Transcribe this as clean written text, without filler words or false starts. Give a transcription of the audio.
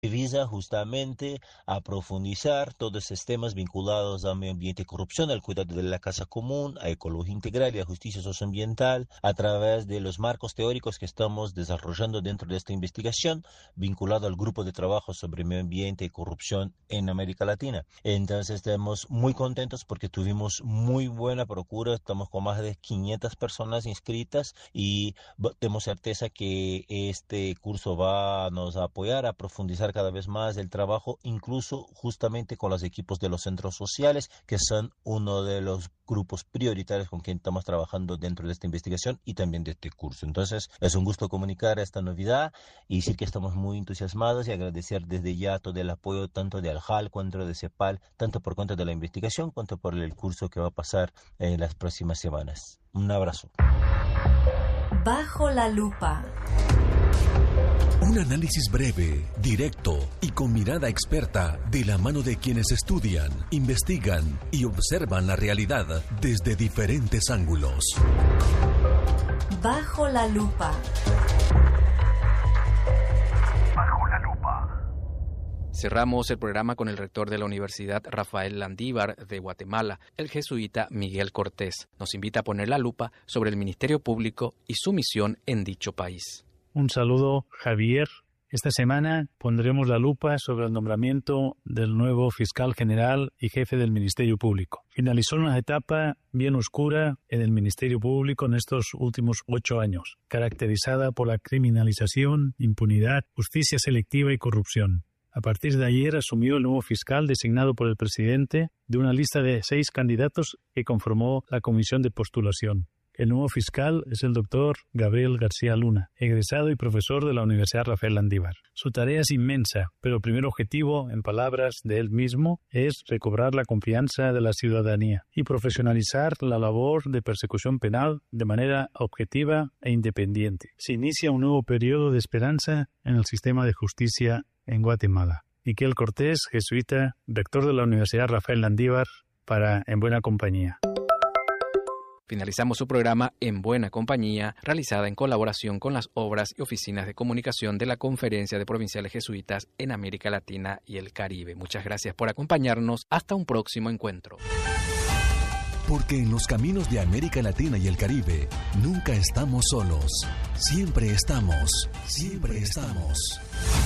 visa justamente a profundizar todos esos temas vinculados al medio ambiente y corrupción, al cuidado de la casa común, a ecología integral y a justicia socioambiental, a través de los marcos teóricos que estamos desarrollando dentro de esta investigación, vinculado al grupo de trabajo sobre medio ambiente y corrupción en América Latina. Entonces estamos muy contentos porque tuvimos muy buena procura, estamos con más de 500 personas inscritas y tenemos certeza que este curso nos a apoyar a profundizar cada vez más el trabajo, incluso justamente con los equipos de los centros sociales, que son uno de los grupos prioritarios con quien estamos trabajando dentro de esta investigación y también de este curso. Entonces, es un gusto comunicar esta novedad y decir que estamos muy entusiasmados y agradecer desde ya todo el apoyo tanto de Aljal cuanto de CEPAL, tanto por cuenta de la investigación cuanto por el curso que va a pasar en las próximas semanas. Un abrazo. Bajo la lupa. Un análisis breve, directo y con mirada experta de la mano de quienes estudian, investigan y observan la realidad desde diferentes ángulos. Bajo la lupa. Bajo la lupa. Cerramos el programa con el rector de la Universidad Rafael Landívar de Guatemala, el jesuita Miguel Cortés. Nos invita a poner la lupa sobre el Ministerio Público y su misión en dicho país. Un saludo, Javier. Esta semana pondremos la lupa sobre el nombramiento del nuevo fiscal general y jefe del Ministerio Público. Finalizó una etapa bien oscura en el Ministerio Público en estos últimos 8 años, caracterizada por la criminalización, impunidad, justicia selectiva y corrupción. A partir de ayer asumió el nuevo fiscal designado por el presidente de una lista de 6 candidatos que conformó la comisión de postulación. El nuevo fiscal es el doctor Gabriel García Luna, egresado y profesor de la Universidad Rafael Landívar. Su tarea es inmensa, pero el primer objetivo, en palabras de él mismo, es recobrar la confianza de la ciudadanía y profesionalizar la labor de persecución penal de manera objetiva e independiente. Se inicia un nuevo periodo de esperanza en el sistema de justicia en Guatemala. Miguel Cortés, jesuita, rector de la Universidad Rafael Landívar, para En Buena Compañía. Finalizamos su programa En Buena Compañía, realizada en colaboración con las obras y oficinas de comunicación de la Conferencia de Provinciales Jesuitas en América Latina y el Caribe. Muchas gracias por acompañarnos. Hasta un próximo encuentro. Porque en los caminos de América Latina y el Caribe nunca estamos solos. Siempre estamos.